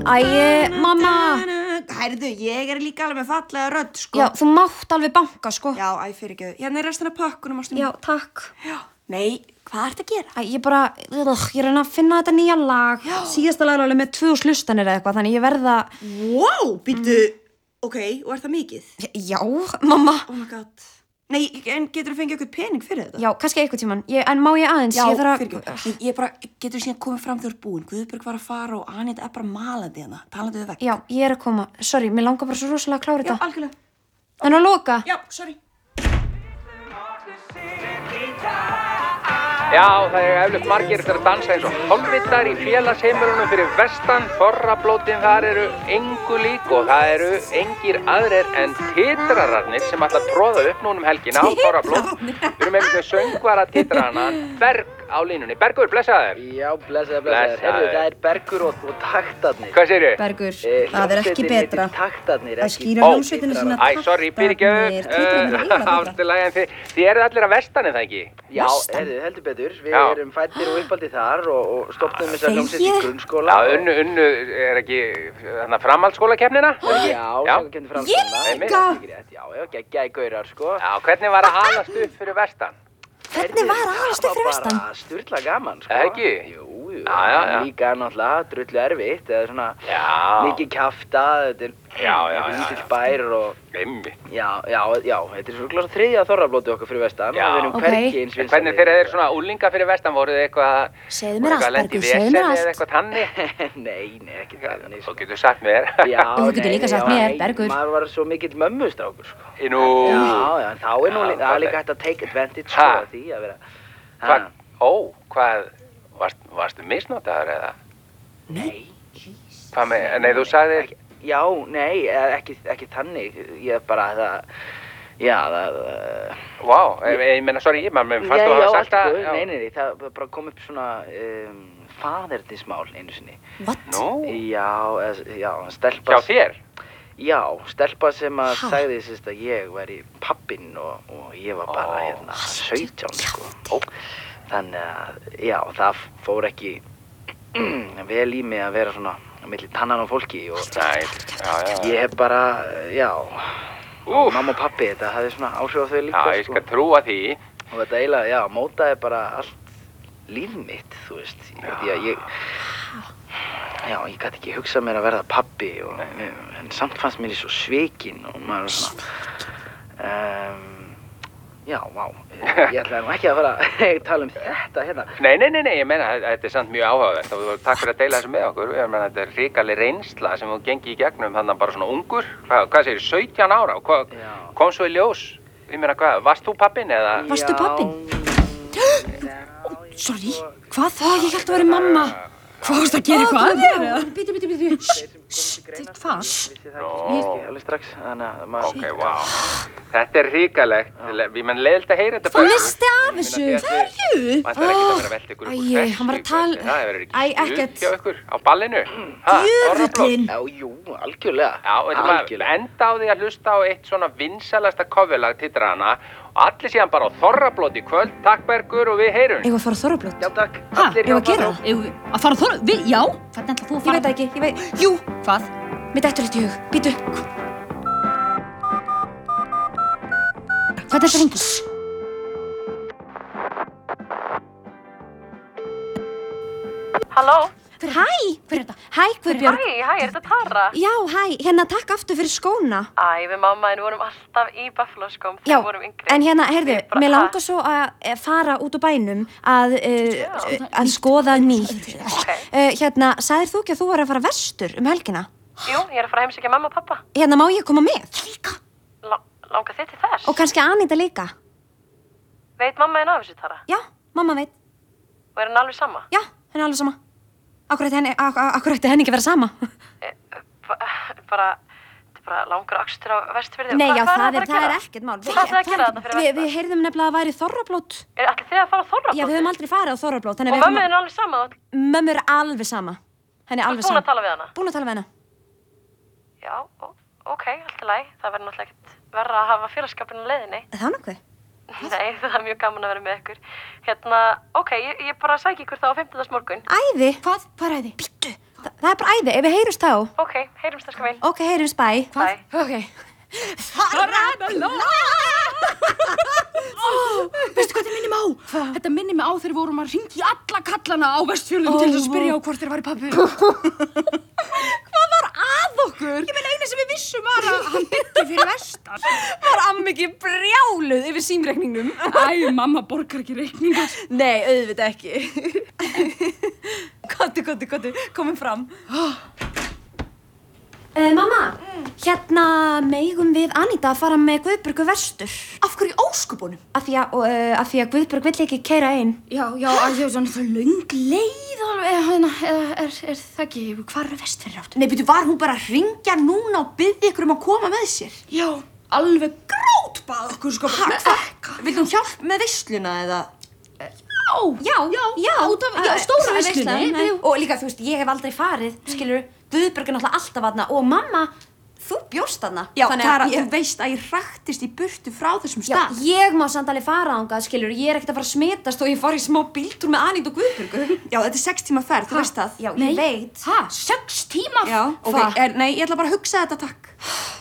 Mamma. Hærðu, ég líka alveg með fallega rödd, sko. Já, þú mátt alveg banka, sko. Já, fyrirgefðu. Hérna restina af pökkunum, ástin. Já, takk. Já. Nei, hvað ertu að gera? Ég reyna að finna þetta nýja lag. Já. Síðasta lag alveg með 2000 hlustanir eða eitthvað, þannig ég verða... Wow, býttu. Ok, og það mikið? Já, mamma. Oh my god. Nei, en getur þú fengið eitthvað pening fyrir þetta? Já, kannski eitthvað tíman. En má ég aðeins? Já, fyrirgefðu. Ég bara, getur þú síðan komið fram þegar búin? Guðbjörg var að fara og Anita bara malandi hana. Talandi við vekk. Já, ég að koma. Sorry, mér langar bara svo rosalega að klára þetta. Já, algjörlega. Þannig að loka? Já, sorry. Já, það eflaust margir eftir að dansa eins og hálfvitar í félagsheimilunum fyrir vestan. Þorrablótin þar eru engu lík og það eru engir aðrir en titrararnir sem ætla að tróða upp núna helgina á Þorrablót. Við erum með söngvara titrarana Berg á línunni. Bergur, blessaður. Já, blessaður. Heyrðu, það Bergur og taktarnir. Hvað segirðu? Bergur, það ekki betra. Taktarnir, að skýra hljómsveitina sína taktarnir. Sorry, fyrirgefðu. Þið eruð allir að vestan, það ekki? Já, heyrðu, heldur betur. Við erum fæddir og uppaldið þar og stofnum þess að hljómsveit í grunnskóla. Já, unnu ekki framhaldsskólakeppnina? Já, keppni framhaldsskóla. Já, geggjaði gaurar, sko. Já, hvernig var að alast upp fyrir vestan? Hvernig var að alast upp fyrir vestan? Það var bara sturla gaman, sko. Ekki? Jú. Líka náttúrulega drullu erfitt, eða svona mikið kjaftað, þetta lítill bær og... Já, þetta svona þriðja Þorrablóti okkar fyrir vestan og við erum hvergi eins vinsælir. Hvernig þegar þeir svona úlinga fyrir vestan, voruð þið eitthvað... Segðu mér allt, Bergur, segðu mér allt. Eða eitthvað tannig? Nei, ekki þannig. Þú getur sagt mér. Þú getur líka sagt mér, Bergur. Maður var svo mikill mömmustrákur, sko. Nú... Já, þá það líka hægt að take advantage, sko, af því að vera... Hvað... Varstu misnotaður eða? Nei. Nei, þú sagðir... Já, nei, ekki þannig. Ég bara það... Já, það... Vá, ég meina, sorry, maður fannst þú að hafa sagt það... Nei, það bara kom upp svona faðernismál einu sinni. What? Nú? Já, stelpa... Hjá þér? Já, stelpa sem að sagði sérst að ég væri pappinn og ég var bara 17, sko. Þannig að, já, það fór ekki vel í mig að vera svona milli tannan á fólki og ég hef bara, mamma og pappi, þetta hafði svona áhrif á þau líka. Já, ég skal trúa því. Og þetta eiginlega, mótaði bara allt líf mitt, þú veist. Því að ég gæti ekki hugsað mér að verða pappi en samt fannst mér svo svikinn og maður svona, já, vá, ég ætlaði nú ekki að fara að tala þetta hérna. Nei, ég meina, þetta samt mjög áhugavert og takk fyrir að deila þessu með okkur. Ég meina, þetta hrikaleg reynsla sem þú gengi í gegnum þannig bara svona ungur. Hvað segir, 17 ára? Kom svo í ljós? Ég meina, varst þú pappinn eða? Varstu pappinn? Sorry, hvað? Ég hélt að vera mamma. Hvað varst að gera eitthvað að þér? Bíddu. Hvað? Alveg strax, þannig að maður... Ok, vá. Þetta hrikalegt. Ég menn leiðilegt að heyra þetta. Þú misti af þessu. Hverju? Það er ekkert að vera að velta ykkur Æ, hann var að tala... Það verður ekki ekkert. hjá ykkur á ballinu. Djöfullinn. Já, jú, algjörlega. Já, enda á því að hlusta á eitt svona vinsælasta coverlag titrana og allir síðan bara á Þorrablót í kvöld. Takk Bergur og við heyrum. Eigum að fara á Þorrablót? Já, takk. Eigum að gera það? Eigum að fara á Þorrablót? Já. Hvernig ætlar þú að fara? Ég veit ekki, ég veit... Jú. Hvað? Mér dettur eitt í hug. Bíddu. Hvað er þetta hringur? Halló? Hæ, hver er þetta? Hæ, Guðbjörg. Hæ, er þetta Tara? Já, hæ, hérna takk aftur fyrir skóna. Við mamma en vorum alltaf í Buffalo skóm þegar Já, við vorum yngri. en hérna, heyrðu, mér langar svo að fara út úr bænum að skoða nýtt. Hérna, sagðir þú ekki að þú var að fara vestur helgina? Jú, ég er að fara að heimsækja mamma og pappa. Hérna, má ég koma með? Líka. Langar þið til þess? Og kannski Anita líka. Veit mamma en af þessu, Tara? Já, mamma veit. Og er henni alveg sama? Já, henni alveg sama. Akkur ætti henni ekki að vera sama. Bara langur akstur á Vestfirði. Nei, já, það er ekkert mál. Hvað ætlið að gera þetta fyrir vestan? Við heyrðum nefnilega að væri Þorrablót. Ætlið þið að fara á Þorrablót? Já, við höfum aldrei farið á Þorrablót. Og mömmu er alveg sama? Mömmu er alveg sama. Henni er alveg sama. Búin að tala við hana? Búin að tala við hana. Já, ok, allt í lagi. Það verður náttúrulega ekkert verra að hafa félagsskapinn á leiðinni. Það nokkuð? Nei, það er mjög gaman að vera með ykkur. Ok, ég bara sæki ykkur þá á 5. morgun. Æði? Hvað er æði? Bíddu, Það er bara æði, ef við heyrumst þá. Ok, heyrumst það sko vel. Ok, heyrumst, bye. Bye. Ok. Veistu hvað þetta minnir mig á? Þetta minnir mig á þegar við vorum að hringja í alla kallana á Vestfjörðum til þess að spyrja á hvort þeir væri pabbi. Hvað var að okkur? Ég meina eina sem við vissum var að hann byggi fyrir vestan. Var amma ekki brjáluð yfir símreikningnum? Æ, mamma borgar ekki reikningar. Nei, auðvitað ekki. Kottu, komum fram. Mamma, hérna megum við Aníta að fara með Guðbjörgu vestur. Af hverju í óskupunum? Af því að Guðbjörg vill ekki keyra ein. Já, að ég svona það löng leið alveg, eða er það ekki, hvar er Vestfjörður áttu? Nei, bara hún bara að hringja núna og biðja ykkur að koma með sér. Já, alveg grátbað okkur sko. Vill hún hjálp með veisluna eða? Já, stóra veislunni. Og líka, þú veist, ég hef aldrei farið, skilur, Guðbjörg er náttúrulega alltaf þarna og mamma, þú bjóst þarna. Já, Tara, þú veist að ég hraktist í burtu frá þessum stað. Já, ég má samt alveg fara þangað, skilur, ég er ekkert að fara að smitast og ég fór í smá bíltúr með Anítu og Guðbjörgu. Já, þetta er 6 tíma ferð, þú veist það. Já, ég veit. 6 tíma? Já, ok, nei, ég ætla bara að hugsa þetta, takk.